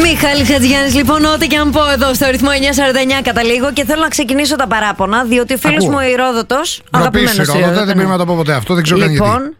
Μιχάλης Χατζηγιάννης, λοιπόν, ό,τι και αν πω εδώ στο ρυθμό 949 καταλήγω και θέλω να ξεκινήσω τα παράπονα, διότι ο φίλος μου ο Ηρόδοτος, αγαπημένος Ηρόδοτος, δεν πρέπει να το πω ποτέ αυτό, δεν ξέρω καν γιατί. Λοιπόν,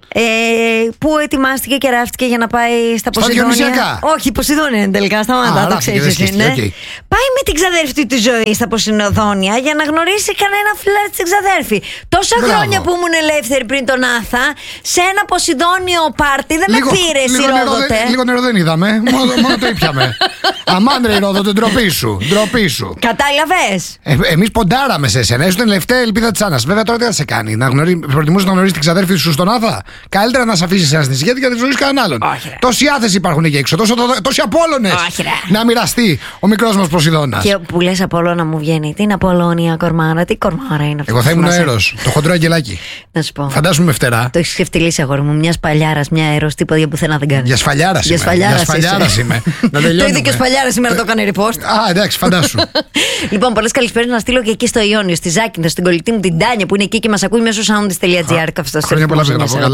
που ετοιμάστηκε και ράφτηκε για να πάει στα Ποσειδόνια. Όχι, Ποσειδόνια είναι τελικά, σταμάτα, το ξέρεις εσύ, ναι. Πάει με την ξαδέρφη τη ζωή στα Ποσειδόνια για να γνωρίσει κανένα φλερτ στην ξαδέρφη. Τόσα χρόνια που ήμουν ελεύθερη πριν τον Άθα, σε ένα Ποσειδόνιο πάρτι δεν με πήρε, Ηρόδοτε. Λίγο νερό δεν είδαμε, μόνο το ήπιαμε. Αμάν ρε Ηρόδοτε, ντροπή σου. Κατάλαβες. Εμείς ποντάραμε σε εσένα, ήσουν τελευταία ελπίδα της Άννας. Βέβαια τώρα τι θα σε κάνει, προτιμούσε να γνωρίσει την ξαδέρφη σου στον Άθα. Καλύτερα να σε αφήσει εσένα στην ησυχία και να τη ζωή κανέναν άλλον. Τόσοι Άθες υπάρχουν εκεί έξω, τόσοι Απόλλωνες. Να μοιραστεί ο μικρός μας Ποσειδώνας. Και που λες Απόλλωνα μου βγαίνει, τι είναι Απόλλωνια κορμάρα, τι κορμάρα είναι αυτό. Εγώ θα ήμουν ο Έρος, το χοντρό αγγελάκι. Να σου πω. Φαντάσου με φτερά. Το έχεις ξεφτυλίσει, αγόρι μου, μια παλιάρα, μια Έρος, τίποτα για πουθενά δεν κάνει. Για σφαλιάρα είμαι. Το είδε και σφαλιάρα σήμερα, το έκανε repost. Α, εντάξει, φαντάσου. Λοιπόν, πολλές καλησπέρες να στείλω και εκεί στο Ιόνιο, στη Ζάκυνθα, στην κολλητή μου την Τάνια που είναι εκεί και μας ακούει μέσω soundis.gr. Χρόνια πολλά,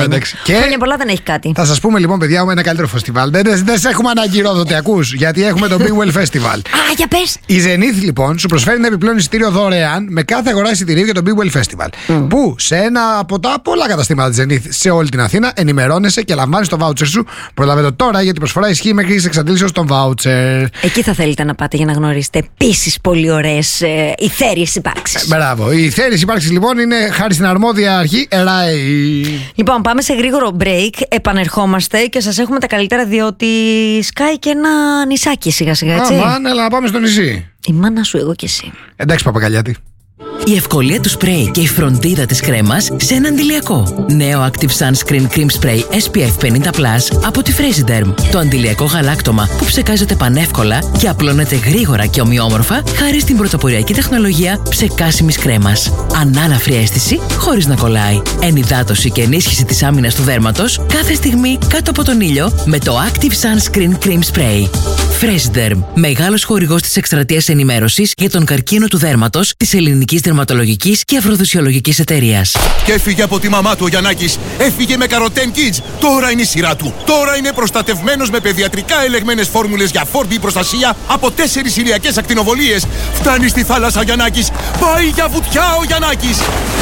Χρόνια πολλά δεν έχει κάτι. Θα σας πούμε λοιπόν, παιδιά, ένα καλύτερο φεστιβάλ. Δεν σε έχουμε ανάγκη Ηρόδοτε, ακούς, γιατί έχουμε το Big Well Festival. Α, για πες. Η Zenith λοιπόν σου προσφέρει ένα επιπλέον εισιτήριο δωρεάν με κάθε αγορά εισιτηρίου για το Big Well Festival. Που σε ένα από τα πολλά καταστήματα της Zenith σε όλη την Αθήνα ενημερώνεσαι και λαμβάνεις το voucher σου. Προλάβε το τώρα γιατί η προσφορά ισχύει μέχρι τις εξαντλήσεις των voucher. Εκεί θα θέλετε να πάτε για να γνωρίσετε επίσης πολύ ωραίες ηθέριες υπάρξεις. Μπράβο. Οι ηθέριες υπάρξεις λοιπόν είναι χάρη στην αρμόδια αρχή ΕΡΑΕ. Λοιπόν, πάμε σε γρήγορο break. Επανερχόμαστε και σας έχουμε τα καλύτερα διότι σκάει και ένα νησάκι σιγά σιγά, έτσι. Έλα να πάμε στο νησί. Η μάνα σου, εγώ και εσύ. Εντάξει, Παπακαλιάτη. Η ευκολία του σπρέι και η φροντίδα της κρέμας σε ένα αντιλιακό. Νέο Active Sunscreen Cream Spray SPF 50+ από τη Fresiderm. Το αντιλιακό γαλάκτωμα που ψεκάζεται πανεύκολα και απλώνεται γρήγορα και ομοιόμορφα χάρη στην πρωτοποριακή τεχνολογία ψεκάσιμης κρέμας. Ανάλαφρη αίσθηση χωρίς να κολλάει. Ενυδάτωση και ενίσχυση της άμυνας του δέρματος κάθε στιγμή κάτω από τον ήλιο με το Active Sunscreen Cream Spray. Fresiderm, μεγάλος χορηγός της εκστρατείας ενημέρωσης για τον καρκίνο του δέρματος της Ελληνικής Δερματολογικής και Αφροδισιολογικής Εταιρείας. Και έφυγε από τη μαμά του ο Γιαννάκης. Έφυγε με Caroten Kids. Τώρα είναι η σειρά του. Τώρα είναι προστατευμένος με παιδιατρικά ελεγμένες φόρμουλες για 4D προστασία από 4 ηλιακές ακτινοβολίες. Φτάνει στη θάλασσα ο Γιαννάκης. Πάει για βουτιά ο Γιαννάκης.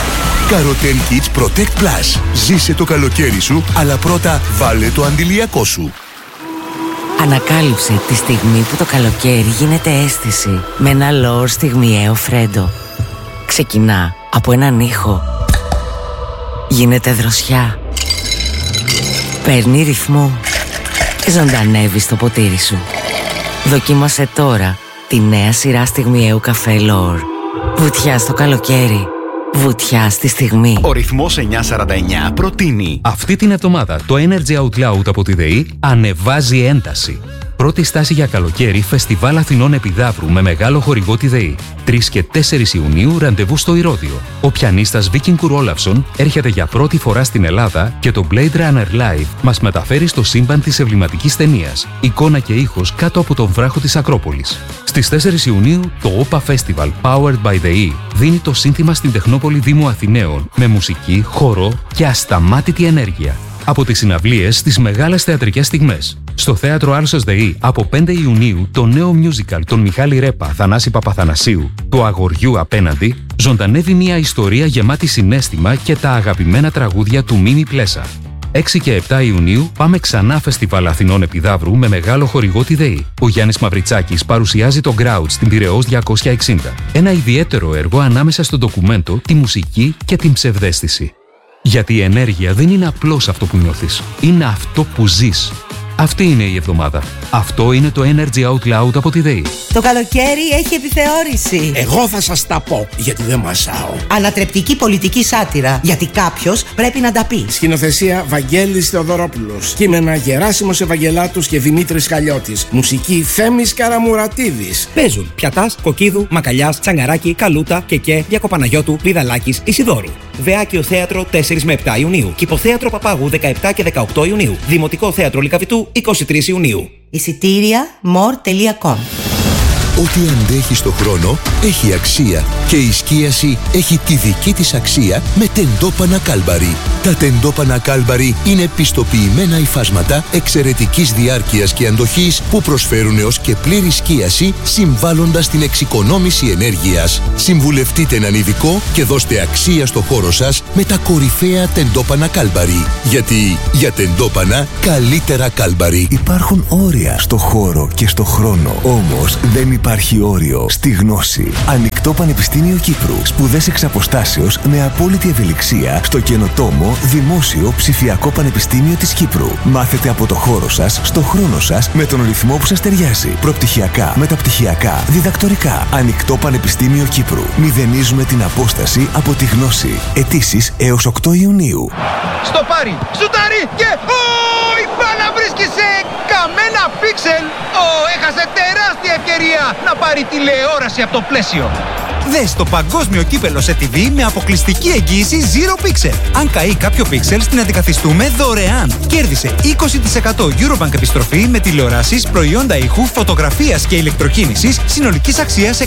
Caroten Kids Protect Plus. Ζήσε το καλοκαίρι σου, αλλά πρώτα βάλε το αντιλιακό σου. Ανακάλυψε τη στιγμή που το καλοκαίρι γίνεται αίσθηση με ένα λόρ στιγμιαίο φρέντο. Ξεκινά από έναν ήχο. Γίνεται δροσιά. Παίρνει ρυθμό. Ζωντανεύει στο ποτήρι σου. Δοκίμασε τώρα τη νέα σειρά στιγμιαίου καφέ Λόρ. Βουτιά στο καλοκαίρι. Βουτιά στη στιγμή. Ο ρυθμός 949 προτείνει. Αυτή την εβδομάδα το Energy Out Loud από τη ΔΕΗ ανεβάζει ένταση. Πρώτη στάση για καλοκαίρι, Φεστιβάλ Αθηνών Επιδαύρου με μεγάλο χορηγό τη ΔΕΗ. 3 και 4 Ιουνίου ραντεβού στο Ηρώδειο. Ο πιανίστας Βίκινγκ Ρόλαυσον έρχεται για πρώτη φορά στην Ελλάδα και το Blade Runner Live μας μεταφέρει στο σύμπαν της εμβληματικής ταινίας. Εικόνα και ήχος κάτω από τον βράχο της Ακρόπολης. Στις 4 Ιουνίου το OPA Festival Powered by ΔΕΗ δίνει το σύνθημα στην Τεχνόπολη Δήμου Αθηναίων με μουσική, χορό και ασταμάτητη ενέργεια. Από τις συναυλίες στις μεγάλες θεατρικές στιγμές. Στο Θέατρο Άλσος ΔΕΗ από 5 Ιουνίου το νέο musical των Μιχάλη Ρέπα, Θανάση Παπαθανασίου, του Αγοριού Απέναντι, ζωντανεύει μια ιστορία γεμάτη συναίσθημα και τα αγαπημένα τραγούδια του Μίμη Πλέσα. 6 και 7 Ιουνίου πάμε ξανά Φεστιβάλ Αθηνών Επιδαύρου με μεγάλο χορηγό τη ΔΕΗ. Ο Γιάννης Μαυριτσάκης παρουσιάζει το Grouch στην Πειραιώς 260. Ένα ιδιαίτερο έργο ανάμεσα στο ντοκουμέντο, τη μουσική και την ψευδαίσθηση. Γιατί η ενέργεια δεν είναι απλώς αυτό που νιώθεις, είναι αυτό που ζεις. Αυτή είναι η εβδομάδα. Αυτό είναι το Energy Out Loud από τη ΔΕΗ. Το καλοκαίρι έχει επιθεώρηση. Εγώ θα σας τα πω, γιατί δεν μασάω. Ανατρεπτική πολιτική σάτυρα, γιατί κάποιος πρέπει να τα πει. Σκηνοθεσία Βαγγέλης Θεοδωρόπουλος. Κείμενα Γεράσιμος Ευαγγελάτος και Δημήτρης Χαλιώτης. Μουσική Θέμης Καραμουρατίδης. Παίζουν Πιατάς, Κοκκίδου, Μακαλιάς, Τσαγκαράκη, Καλούτα, Κεκέ, Διακοπαναγιώτου, Πηδαλάκης, Ισιδώρου. Βεάκιο Θέατρο 4 με 7 Ιουνίου. Κηποθέατρο Παπάγου 17 και 18 Ιουνίου. Δημοτικό Θέατρο Λυκαβητού 23 Ιουνίου. Εισιτήρια more.com. Ό,τι αντέχει στο χρόνο έχει αξία και η σκίαση έχει τη δική της αξία με τεντόπανα Κάλμπαρι. Τα τεντόπανα Κάλμπαρι είναι πιστοποιημένα υφάσματα εξαιρετικής διάρκειας και αντοχής που προσφέρουν έως και πλήρη σκίαση, συμβάλλοντας στην εξοικονόμηση ενέργειας. Συμβουλευτείτε έναν ειδικό και δώστε αξία στο χώρο σας με τα κορυφαία τεντόπανα Κάλμπαρι. Γιατί για τεντόπανα καλύτερα Κάλμπαρι. Υπάρχουν όρια στο χώρο και στο χρόνο. Όμως δεν υπάρχει όριο στη γνώση. Ανοιχτό Πανεπιστήμιο Κύπρου. Σπουδές εξ αποστάσεως με απόλυτη ευελιξία στο καινοτόμο Δημόσιο Ψηφιακό Πανεπιστήμιο της Κύπρου. Μάθετε από το χώρο σας, στο χρόνο σας, με τον ρυθμό που σας ταιριάζει. Προπτυχιακά, μεταπτυχιακά, διδακτορικά. Ανοιχτό Πανεπιστήμιο Κύπρου. Μηδενίζουμε την απόσταση από τη γνώση. Αιτήσεις έως 8 Ιουνίου. Στο πάρει, σουτάρει και η μπάλα βρίσκει σε καμένα πίξελ. Έχασε τεράστια ευκαιρία να πάρει τηλεόραση από το πλαίσιο. Δες το παγκόσμιο κύπελο σε TV με αποκλειστική εγγύηση Zero Pixel. Αν καεί κάποιο πίξελ, την αντικαθιστούμε δωρεάν. Κέρδισε 20% Eurobank επιστροφή με τηλεοράσεις, προϊόντα ήχου, φωτογραφίας και ηλεκτροκίνησης συνολικής αξίας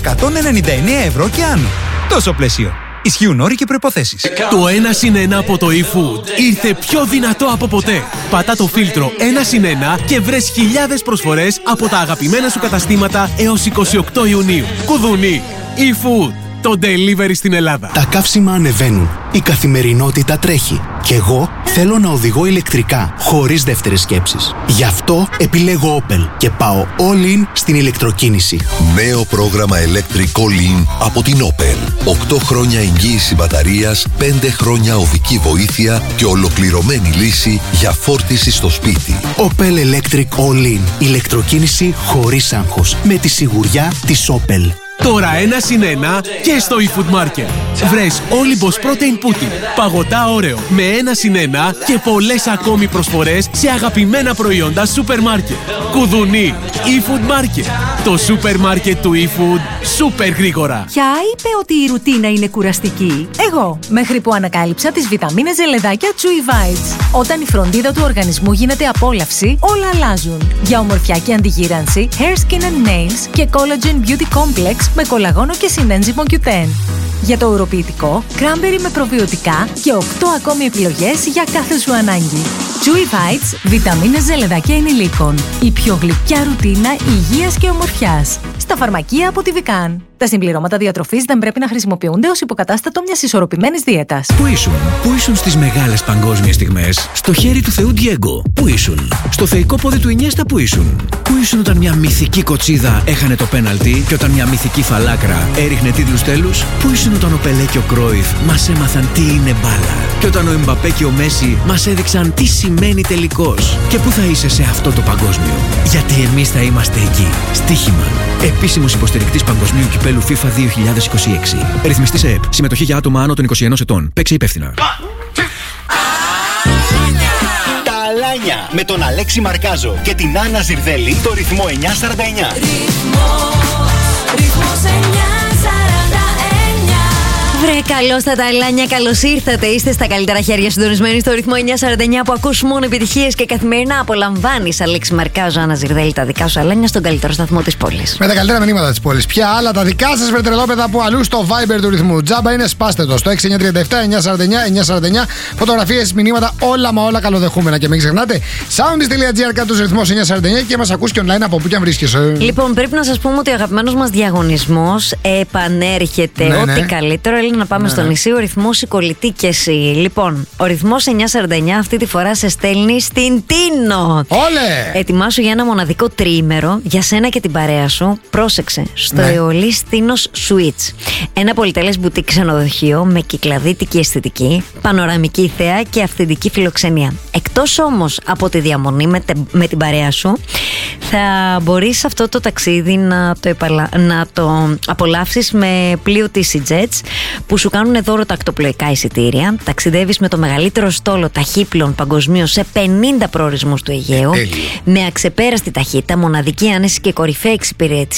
199 ευρώ και άνω. Τόσο πλαίσιο. Ισχύουν όροι και προϋποθέσεις. Το 1+1 από το eFood ήρθε πιο δυνατό από ποτέ. Πατά το φίλτρο 1+1 και βρες χιλιάδες προσφορές από τα αγαπημένα σου καταστήματα έως 28 Ιουνίου. Κουδουνί. eFood. Το delivery στην Ελλάδα. Τα καύσιμα ανεβαίνουν. Η καθημερινότητα τρέχει. Και εγώ θέλω να οδηγώ ηλεκτρικά, χωρίς δεύτερες σκέψεις. Γι' αυτό επιλέγω Opel και πάω all in στην ηλεκτροκίνηση. Νέο πρόγραμμα Electric All In από την Opel. 8 χρόνια εγγύηση μπαταρίας, 5 χρόνια οδική βοήθεια και ολοκληρωμένη λύση για φόρτιση στο σπίτι. Opel Electric All In. Ηλεκτροκίνηση χωρίς άγχος. Με τη σιγουριά της Opel. Τώρα 1+1 και στο eFood Market. Βρες Olympus Protein Pudding, παγωτά όρεο με 1+1 και πολλές ακόμη προσφορές σε αγαπημένα προϊόντα σούπερ μάρκετ. Κουδουνί, eFood Market. Το σούπερ μάρκετ του eFood σούπερ γρήγορα. Ποια είπε ότι η ρουτίνα είναι κουραστική? Εγώ, μέχρι που ανακάλυψα τις βιταμίνες ζελεδάκια Chewy Vites. Όταν η φροντίδα του οργανισμού γίνεται απόλαυση, όλα αλλάζουν. Για ομορφιά και αντιγύρανση, Hair, Skin and Nails και Collagen Beauty Complex με κολαγόνο και συνένζυμο Q10. Για το ουροποιητικό, κράνμπερι με προβιωτικά και 8 ακόμη επιλογές για κάθε σου ανάγκη. Chewy Vites, βιταμίνες ζελεδάκια ενηλίκων. Η πιο γλυκιά ρουτίνα υγείας και ομορφιάς. Στα φαρμακεία από τη Vican. Τα συμπληρώματα διατροφής δεν πρέπει να χρησιμοποιούνται ως υποκατάστατο μιας ισορροπημένης δίαιτας. Πού ήσουν στις μεγάλες παγκόσμιες στιγμές? Στο χέρι του Θεού Ντιέγκο. Πού ήσουν? Στο θεϊκό πόδι του Ινιέστα. Πού ήσουν? Πού ήσουν όταν μια μυθική κοτσίδα έχανε το πέναλτι και όταν μια μυθική φαλάκρα έριχνε τίτλους τέλους? Πού ήσουν όταν ο Πελέ και ο Κρόιφ μας έμαθαν τι είναι μπάλα? Και όταν ο Εμπαπέ και ο Μέση μας έδειξαν τι σημαίνει τελικός? Και πού θα είσαι σε αυτό το παγκόσμιο? Γιατί εμείς θα είμαστε εκεί. Στοίχημα. Επίσημος υποστηρικτής παγκοσμίου κυπέλου FIFA 2026. Ρυθμιστής ΕΕΠ. Συμμετοχή για άτομα άνω των 21 ετών. Παίξε υπεύθυνα. Τα Αλάνια με τον Αλέξη Μαρκάζο και την Άννα Ζιρδέλη στο ρυθμό 949. Ρυθμός 949. Βρε, καλώς τα Αλάνια, καλώς ήρθατε. Είστε στα καλύτερα χέρια, συντονισμένοι στο ρυθμό 949 που ακούς μόνο επιτυχίες και καθημερινά απολαμβάνεις. Αλέξη Μαρκάζο, Άννα Ζιρδέλη, τα δικά σου Αλάνια στον καλύτερο σταθμό της πόλης. Με τα καλύτερα μηνύματα της πόλης. Ποια άλλα τα δικά σας βρετρελόπεδα που αλλού στο Viber του ρυθμού? Τζάμπα είναι, σπάστε το στο 6937 949 949. Φωτογραφίες, μηνύματα, όλα μα όλα καλοδεχούμενα. Και μην ξεχνάτε, soundis.gr κάτω ρυθμός 949 και μας ακούς και online από που και αν βρίσκεσαι. Λοιπόν, πρέπει να σας πούμε ότι ο αγαπημένος μας διαγωνισμός επανέρχεται. Ναι, ό,τι ναι. καλύτερο. Να πάμε στο νησί, ο ρυθμός, η κολλητή και εσύ. Λοιπόν, ο ρυθμός 949 αυτή τη φορά σε στέλνει στην Τίνο. Όλε! Ετοιμάσου για ένα μοναδικό τριήμερο για σένα και την παρέα σου. Πρόσεξε, στο Αεολής Τίνος Suites. Ένα πολυτελές μπουτίκ ξενοδοχείο με κυκλαδίτικη αισθητική, πανοραμική θέα και αυθεντική φιλοξενία. Εκτός όμως από τη διαμονή με την παρέα σου, θα μπορείς αυτό το ταξίδι να το απολαύσεις με πλοίο TC-Jets που σου κάνουν δώρο τακτοπλοϊκά εισιτήρια. Ταξιδεύεις με το μεγαλύτερο στόλο ταχύπλων παγκοσμίως σε 50 προορισμούς του Αιγαίου, με αξεπέραστη ταχύτητα, μοναδική άνεση και κορυφαία εξυπηρέτηση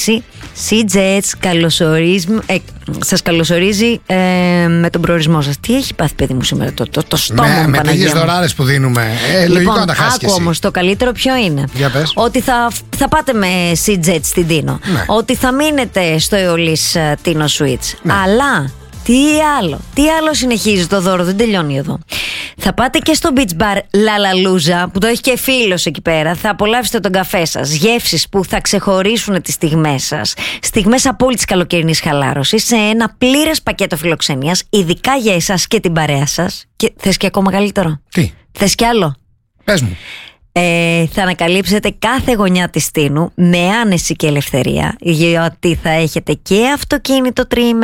SeaJets σας καλωσορίζει με τον προορισμό σας. Τι έχει πάθει, παιδί μου, σήμερα το στόμα μου, με τέτοιες δωράρες που δίνουμε. Λογικό να τα χάσει και εσύ. Άκου όμως, το καλύτερο ποιο είναι? Για πες. Ότι θα πάτε με SeaJets στην Τίνο. Ναι. Ότι θα μείνετε στο Αεολής Τίνο Suites. Ναι. Αλλά τι άλλο συνεχίζει το δώρο, δεν τελειώνει εδώ. Θα πάτε και στο beach bar Λαλαλούζα, που το έχει και φίλος εκεί πέρα. Θα απολαύσετε τον καφέ σας, γεύσεις που θα ξεχωρίσουν τις στιγμές σας, στιγμές απόλυτης καλοκαιρινής χαλάρωσης, σε ένα πλήρες πακέτο φιλοξενίας, ειδικά για εσάς και την παρέα σας. Και θες και ακόμα καλύτερο? Τι? Θες κι άλλο? Πες μου. Θα ανακαλύψετε κάθε γωνιά της Τίνου με άνεση και ελευθερία, γιατί θα έχετε και αυτοκίνητο τριήμερο